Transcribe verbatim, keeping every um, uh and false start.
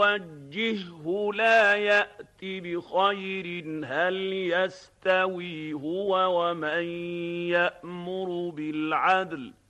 يوجهه لا يأت بخير. هل يستوي هو ومن يأمر بالعدل